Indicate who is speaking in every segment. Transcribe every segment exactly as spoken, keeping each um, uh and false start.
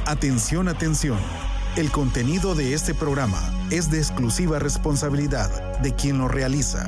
Speaker 1: Atención, atención. El contenido de este programa es de exclusiva responsabilidad de quien lo realiza.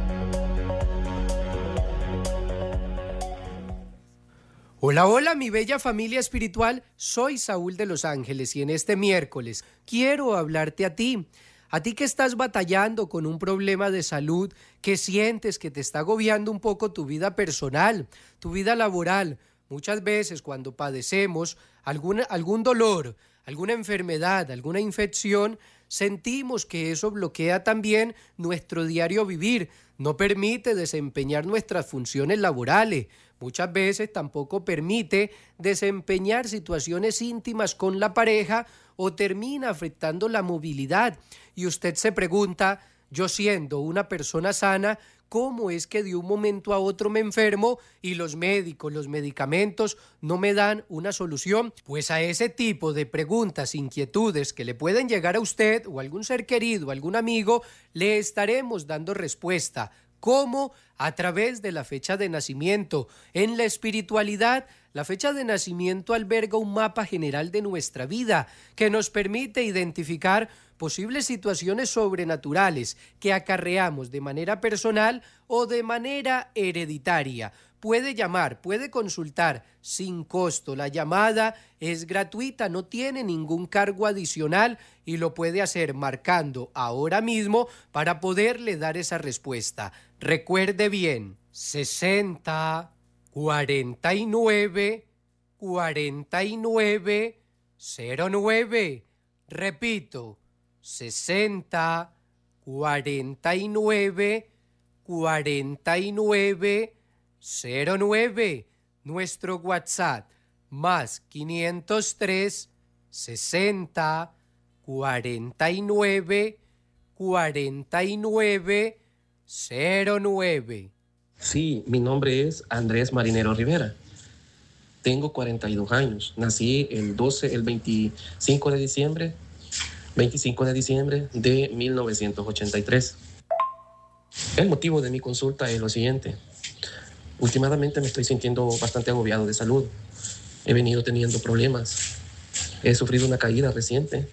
Speaker 2: Hola, hola, mi bella familia espiritual. Soy Saúl de Los Ángeles y en este miércoles quiero hablarte a ti. A ti que estás batallando con un problema de salud, que sientes que te está agobiando un poco tu vida personal, tu vida laboral. Muchas veces cuando padecemos algún, algún dolor, alguna enfermedad, alguna infección, sentimos que eso bloquea también nuestro diario vivir, no permite desempeñar nuestras funciones laborales. Muchas veces tampoco permite desempeñar situaciones íntimas con la pareja o termina afectando la movilidad. Y usted se pregunta, yo siendo una persona sana, ¿cómo es que de un momento a otro me enfermo y los médicos, los medicamentos no me dan una solución? Pues a ese tipo de preguntas, inquietudes que le pueden llegar a usted o a algún ser querido, algún amigo, le estaremos dando respuesta. ¿Cómo? A través de la fecha de nacimiento. En la espiritualidad, la fecha de nacimiento alberga un mapa general de nuestra vida que nos permite identificar posibles situaciones sobrenaturales que acarreamos de manera personal o de manera hereditaria. Puede llamar, puede consultar sin costo. La llamada es gratuita, no tiene ningún cargo adicional y lo puede hacer marcando ahora mismo para poderle dar esa respuesta. Recuerde bien, sesenta, cuarenta y nueve, cuarenta y nueve, cero nueve. Repito, sesenta, cuarenta y nueve, cuarenta y nueve, cero nueve. Nuestro WhatsApp más quinientos tres, sesenta, cuarenta y nueve, cuarenta y nueve, cero nueve.
Speaker 3: Sí, mi nombre es Andrés Marinero Rivera. Tengo cuarenta y dos años. Nací el doce, el veinticinco de diciembre, veinticinco de diciembre de mil novecientos ochenta y tres. El motivo de mi consulta es lo siguiente. Últimamente me estoy sintiendo bastante agobiado de salud. He venido teniendo problemas. He sufrido una caída reciente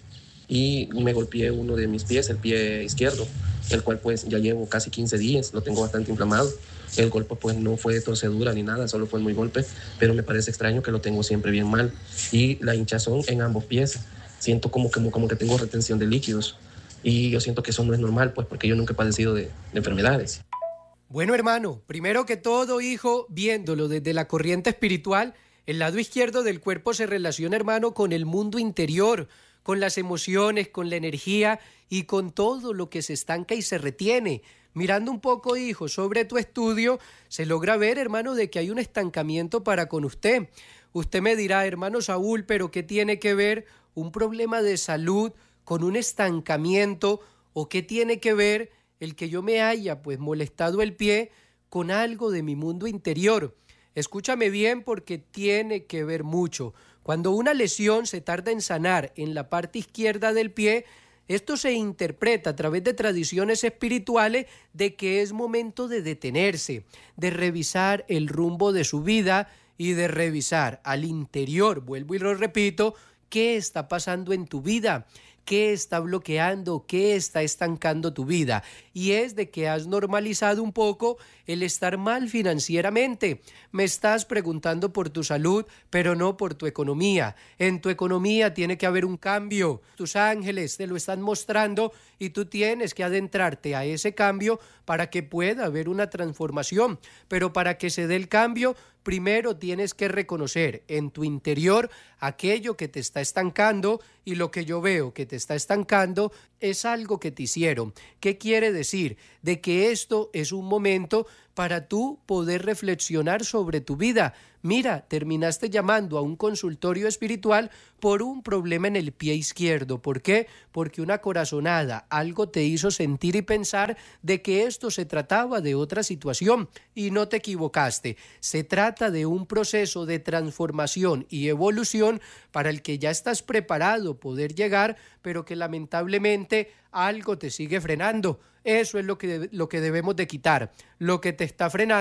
Speaker 3: y me golpeé uno de mis pies, el pie izquierdo, el cual pues ya llevo casi quince días, lo tengo bastante inflamado. El golpe pues no fue de torcedura ni nada, solo fue muy golpe, pero me parece extraño que lo tengo siempre bien mal. Y la hinchazón en ambos pies, siento como, como, como que tengo retención de líquidos y yo siento que eso no es normal, pues porque yo nunca he padecido de, de enfermedades.
Speaker 2: Bueno, hermano, primero que todo, hijo, viéndolo desde la corriente espiritual, el lado izquierdo del cuerpo se relaciona, hermano, con el mundo interior, con las emociones, con la energía y con todo lo que se estanca y se retiene. Mirando un poco, hijo, sobre tu estudio, se logra ver, hermano, de que hay un estancamiento para con usted. Usted me dirá, hermano Saúl, ¿pero qué tiene que ver un problema de salud con un estancamiento? ¿O qué tiene que ver el que yo me haya pues molestado el pie con algo de mi mundo interior? Escúchame bien porque tiene que ver mucho. Cuando una lesión se tarda en sanar en la parte izquierda del pie, esto se interpreta a través de tradiciones espirituales de que es momento de detenerse, de revisar el rumbo de su vida y de revisar al interior, vuelvo y lo repito, qué está pasando en tu vida. ¿Qué está bloqueando? ¿Qué está estancando tu vida? Y es de que has normalizado un poco el estar mal financieramente. Me estás preguntando por tu salud, pero no por tu economía. En tu economía tiene que haber un cambio. Tus ángeles te lo están mostrando y tú tienes que adentrarte a ese cambio para que pueda haber una transformación. Pero para que se dé el cambio, primero tienes que reconocer en tu interior aquello que te está estancando, y lo que yo veo que te está estancando es algo que te hicieron. ¿Qué quiere decir? De que esto es un momento para tú poder reflexionar sobre tu vida. Mira, terminaste llamando a un consultorio espiritual por un problema en el pie izquierdo. ¿Por qué? Porque una corazonada, algo te hizo sentir y pensar de que esto se trataba de otra situación y no te equivocaste. Se trata de un proceso de transformación y evolución para el que ya estás preparado poder llegar, pero que lamentablemente algo te sigue frenando. Eso es lo que, lo que debemos de quitar. Lo que te está frenando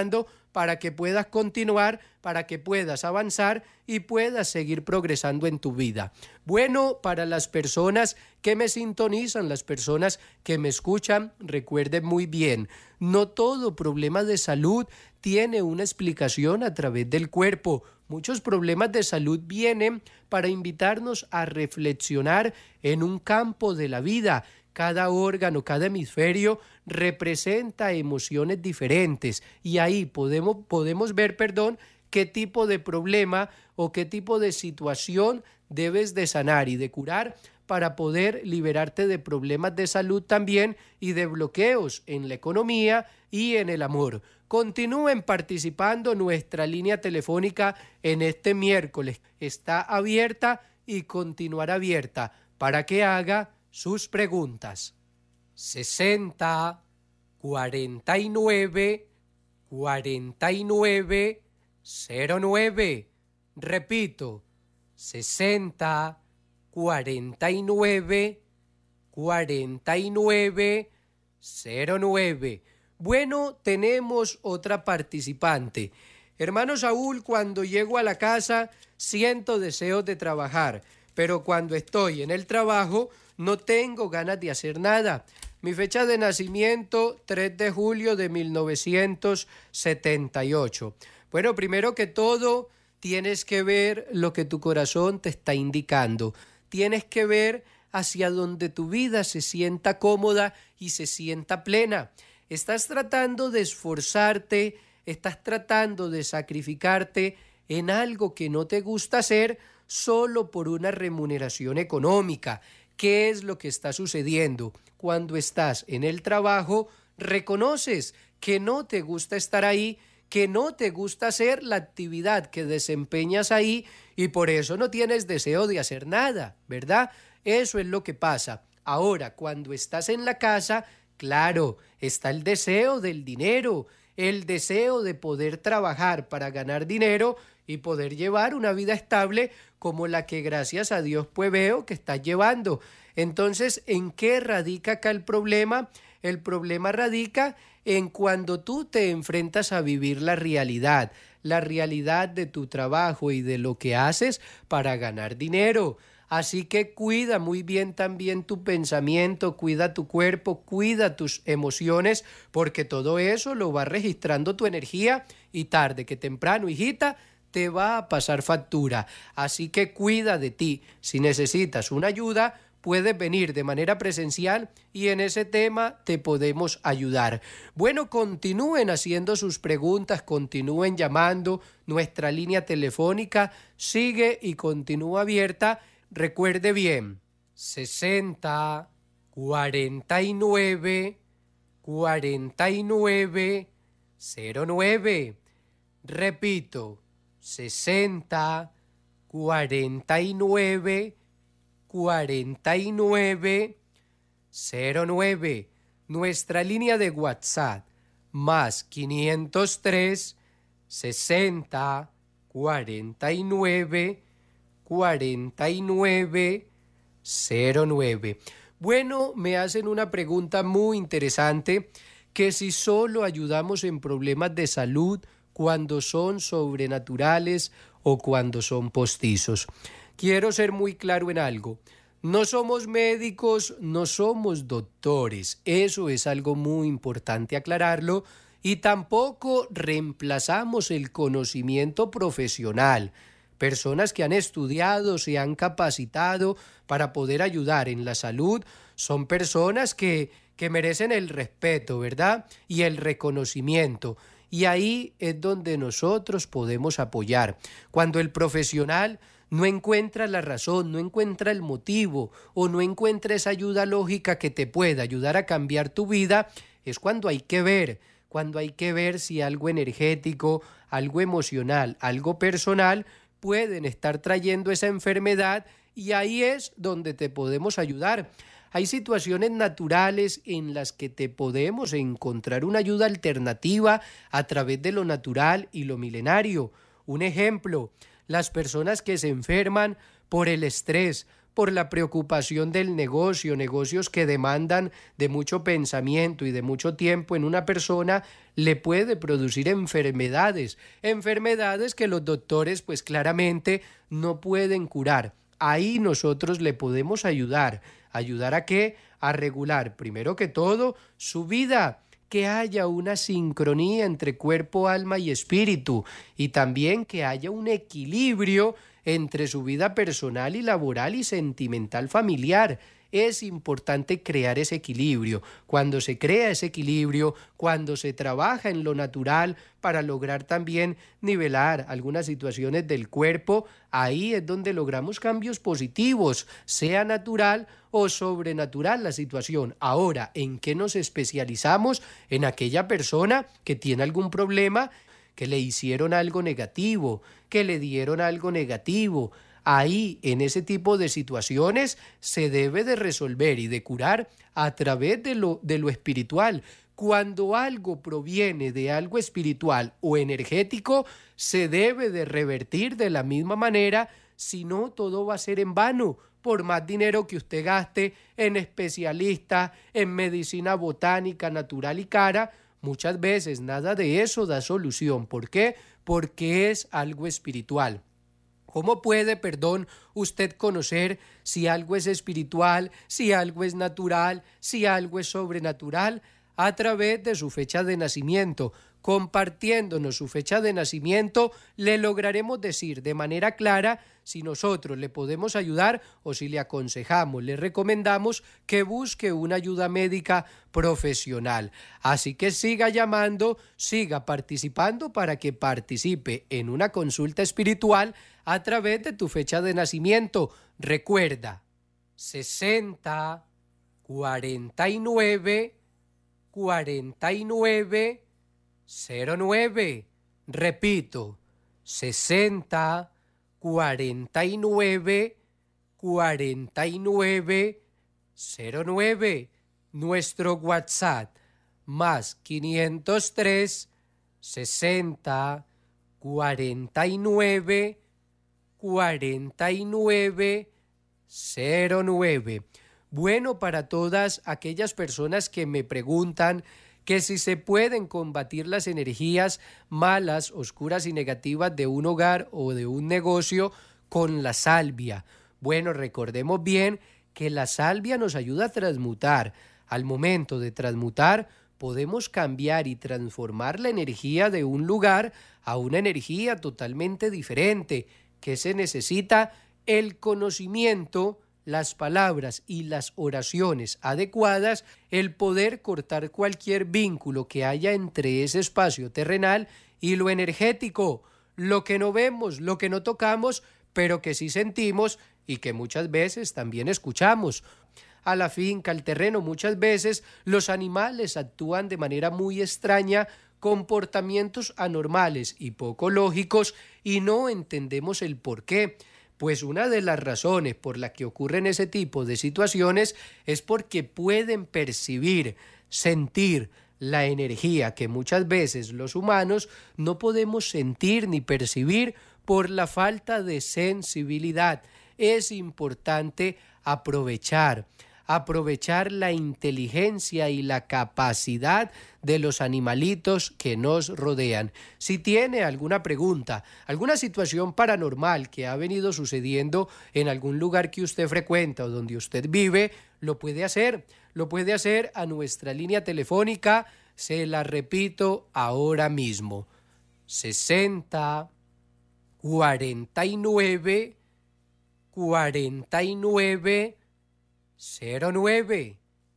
Speaker 2: para que puedas continuar, para que puedas avanzar y puedas seguir progresando en tu vida. Bueno, para las personas que me sintonizan, las personas que me escuchan, recuerden muy bien, no todo problema de salud tiene una explicación a través del cuerpo. Muchos problemas de salud vienen para invitarnos a reflexionar en un campo de la vida. Cada órgano, cada hemisferio representa emociones diferentes y ahí podemos, podemos ver, perdón, qué tipo de problema o qué tipo de situación debes de sanar y de curar para poder liberarte de problemas de salud también y de bloqueos en la economía y en el amor. Continúen participando, nuestra línea telefónica en este miércoles está abierta y continuará abierta para que haga sus preguntas. sesenta, cuarenta y nueve, cuarenta y nueve, cero nueve. Repito, sesenta, cuarenta y nueve, cuarenta y nueve, cero nueve. Bueno, tenemos otra participante. Hermano Saúl, cuando llego a la casa siento deseos de trabajar, pero cuando estoy en el trabajo no tengo ganas de hacer nada. Mi fecha de nacimiento, tres de julio de mil novecientos setenta y ocho. Bueno, primero que todo, tienes que ver lo que tu corazón te está indicando. Tienes que ver hacia donde tu vida se sienta cómoda y se sienta plena. Estás tratando de esforzarte, estás tratando de sacrificarte en algo que no te gusta hacer solo por una remuneración económica. ¿Qué es lo que está sucediendo? Cuando estás en el trabajo, reconoces que no te gusta estar ahí, que no te gusta hacer la actividad que desempeñas ahí y por eso no tienes deseo de hacer nada, ¿verdad? Eso es lo que pasa. Ahora, cuando estás en la casa, claro, está el deseo del dinero, el deseo de poder trabajar para ganar dinero y poder llevar una vida estable como la que gracias a Dios pues veo que estás llevando. Entonces, ¿en qué radica acá el problema? El problema radica en cuando tú te enfrentas a vivir la realidad, la realidad de tu trabajo y de lo que haces para ganar dinero. Así que cuida muy bien también tu pensamiento, cuida tu cuerpo, cuida tus emociones, porque todo eso lo va registrando tu energía y tarde que temprano, hijita, te va a pasar factura. Así que cuida de ti. Si necesitas una ayuda, puedes venir de manera presencial y en ese tema te podemos ayudar. Bueno, continúen haciendo sus preguntas, continúen llamando. Nuestra línea telefónica sigue y continúa abierta. Recuerde bien, sesenta, cuarenta y nueve, cuarenta y nueve, cero nueve. Repito, sesenta, cuarenta y nueve, cuarenta y nueve, cero nueve. Nuestra línea de WhatsApp, más quinientos tres, sesenta, cuarenta y nueve, cuarenta y nueve, cero nueve. Bueno, me hacen una pregunta muy interesante, que si solo ayudamos en problemas de salud cuando son sobrenaturales o cuando son postizos. Quiero ser muy claro en algo. No somos médicos, no somos doctores. Eso es algo muy importante aclararlo. Y tampoco reemplazamos el conocimiento profesional. Personas que han estudiado, se han capacitado para poder ayudar en la salud, son personas que, que merecen el respeto, ¿verdad? Y el reconocimiento. Y ahí es donde nosotros podemos apoyar. Cuando el profesional no encuentra la razón, no encuentra el motivo o no encuentra esa ayuda lógica que te pueda ayudar a cambiar tu vida, es cuando hay que ver, cuando hay que ver si algo energético, algo emocional, algo personal pueden estar trayendo esa enfermedad y ahí es donde te podemos ayudar. Hay situaciones naturales en las que te podemos encontrar una ayuda alternativa a través de lo natural y lo milenario. Un ejemplo, las personas que se enferman por el estrés, por la preocupación del negocio, negocios que demandan de mucho pensamiento y de mucho tiempo en una persona, le puede producir enfermedades, enfermedades que los doctores pues claramente no pueden curar. Ahí nosotros le podemos ayudar. ¿Ayudar a qué? A regular, primero que todo, su vida, que haya una sincronía entre cuerpo, alma y espíritu, y también que haya un equilibrio entre su vida personal y laboral y sentimental familiar. Es importante crear ese equilibrio. Cuando se crea ese equilibrio, cuando se trabaja en lo natural para lograr también nivelar algunas situaciones del cuerpo, ahí es donde logramos cambios positivos, sea natural o sobrenatural la situación. Ahora, ¿en qué nos especializamos? En aquella persona que tiene algún problema, que le hicieron algo negativo, que le dieron algo negativo. Ahí, en ese tipo de situaciones, se debe de resolver y de curar a través de lo, de lo espiritual. Cuando algo proviene de algo espiritual o energético, se debe de revertir de la misma manera, si no, todo va a ser en vano. Por más dinero que usted gaste en especialistas, en medicina botánica, natural y cara, muchas veces nada de eso da solución. ¿Por qué? Porque es algo espiritual. ¿Cómo puede, perdón, usted conocer si algo es espiritual, si algo es natural, si algo es sobrenatural? A través de su fecha de nacimiento. Compartiéndonos su fecha de nacimiento, le lograremos decir de manera clara si nosotros le podemos ayudar o si le aconsejamos, le recomendamos que busque una ayuda médica profesional. Así que siga llamando, siga participando para que participe en una consulta espiritual a través de tu fecha de nacimiento. Recuerda, sesenta, cuarenta y nueve, cuarenta y nueve, cero nueve. Repito, sesenta, cuarenta y nueve, cuarenta y nueve, cero nueve. Nuestro WhatsApp, más quinientos tres, sesenta, cuarenta y nueve, cuarenta y nueve, cero nueve. Bueno, para todas aquellas personas que me preguntan que si se pueden combatir las energías malas, oscuras y negativas de un hogar o de un negocio con la salvia. Bueno, recordemos bien que la salvia nos ayuda a transmutar. Al momento de transmutar, podemos cambiar y transformar la energía de un lugar a una energía totalmente diferente. ¿Qué se necesita? El conocimiento, las palabras y las oraciones adecuadas, el poder cortar cualquier vínculo que haya entre ese espacio terrenal y lo energético, lo que no vemos, lo que no tocamos, pero que sí sentimos y que muchas veces también escuchamos. A la finca, al terreno, muchas veces los animales actúan de manera muy extraña, comportamientos anormales y poco lógicos, y no entendemos el por qué. Pues una de las razones por las que ocurren ese tipo de situaciones es porque pueden percibir, sentir la energía que muchas veces los humanos no podemos sentir ni percibir por la falta de sensibilidad. Es importante aprovechar, aprovechar la inteligencia y la capacidad de los animalitos que nos rodean. Si tiene alguna pregunta, alguna situación paranormal que ha venido sucediendo en algún lugar que usted frecuenta o donde usted vive, lo puede hacer, lo puede hacer a nuestra línea telefónica, se la repito ahora mismo, sesenta, cuarenta y nueve, cuarenta y nueve, cero nueve.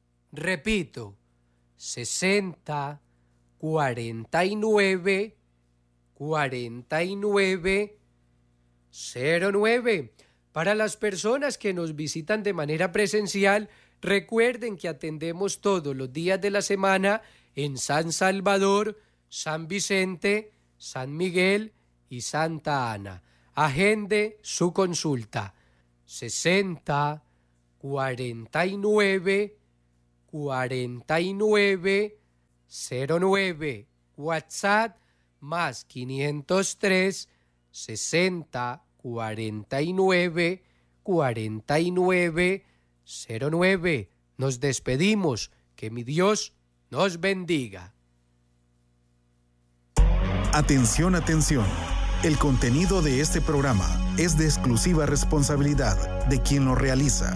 Speaker 2: Repito, sesenta, cuarenta y nueve, cuarenta y nueve, cero nueve. Para las personas que nos visitan de manera presencial, recuerden que atendemos todos los días de la semana en San Salvador, San Vicente, San Miguel y Santa Ana. Agende su consulta. sesenta, cuarenta y nueve, cuarenta y nueve, cero nueve. WhatsApp más quinientos tres, sesenta, cuarenta y nueve, cuarenta y nueve cero nueve. Nos despedimos. Que mi Dios nos bendiga.
Speaker 1: Atención, atención. El contenido de este programa es de exclusiva responsabilidad de quien lo realiza.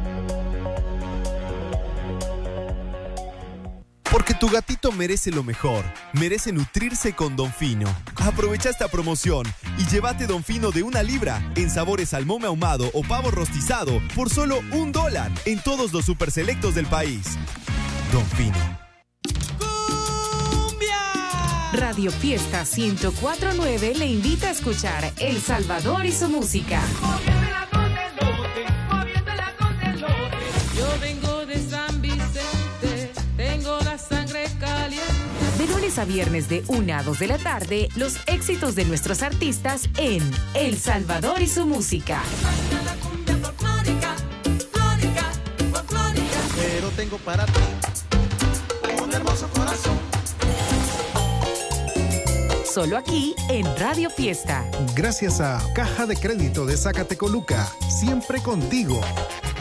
Speaker 4: Porque tu gatito merece lo mejor, merece nutrirse con Don Fino. Aprovecha esta promoción y llévate Don Fino de una libra en sabores salmón ahumado o pavo rostizado por solo un dólar en todos los super selectos del país. Don Fino.
Speaker 5: Radio Fiesta ciento cuatro punto nueve le invita a escuchar El Salvador y su música.
Speaker 6: Yo vengo de San Vicente, tengo la sangre caliente.
Speaker 5: De lunes a viernes de una a dos de la tarde, los éxitos de nuestros artistas en El Salvador y su música.
Speaker 7: Pero tengo para ti un hermoso corazón.
Speaker 5: Solo aquí en Radio Fiesta.
Speaker 1: Gracias a Caja de Crédito de Zacatecoluca, siempre contigo.